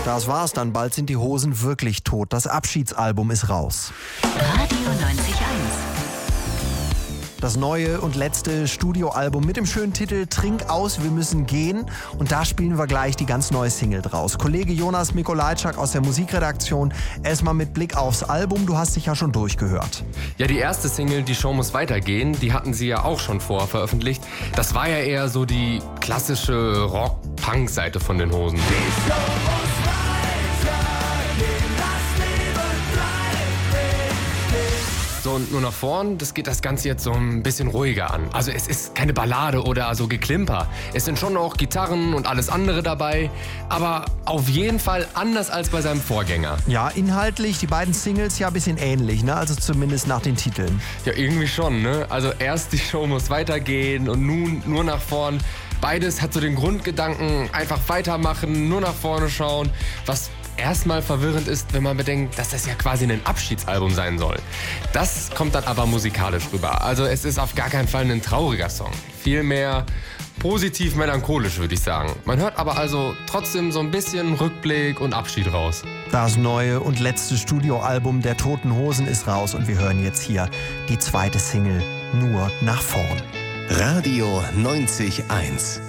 Das war's dann, bald sind die Hosen wirklich tot. Das Abschiedsalbum ist raus. Radio 90.1. Das neue und letzte Studioalbum mit dem schönen Titel Trink aus, wir müssen gehen. Und da spielen wir gleich die ganz neue Single draus. Kollege Jonas Mikolajczak aus der Musikredaktion, erstmal mit Blick aufs Album, du hast dich ja schon durchgehört. Ja, die erste Single, Die Show muss weitergehen, die hatten sie ja auch schon vorher veröffentlicht. Das war ja eher so die klassische Rock-Punk-Seite von den Hosen. So, und nur nach vorn, das geht das Ganze jetzt so ein bisschen ruhiger an. Also es ist keine Ballade oder so Geklimper. Es sind schon auch Gitarren und alles andere dabei, aber auf jeden Fall anders als bei seinem Vorgänger. Ja, inhaltlich die beiden Singles ja ein bisschen ähnlich, ne? Also zumindest nach den Titeln. Ja, irgendwie schon, ne? Also erst Die Show muss weitergehen und nun nur nach vorn. Beides hat so den Grundgedanken, einfach weitermachen, nur nach vorne schauen, was erstmal verwirrend ist, wenn man bedenkt, dass das ja quasi ein Abschiedsalbum sein soll. Das kommt dann aber musikalisch rüber. Also es ist auf gar keinen Fall ein trauriger Song. Vielmehr positiv melancholisch, würde ich sagen. Man hört aber also trotzdem so ein bisschen Rückblick und Abschied raus. Das neue und letzte Studioalbum der Toten Hosen ist raus und wir hören jetzt hier die zweite Single Nur nach vorn. Radio 90.1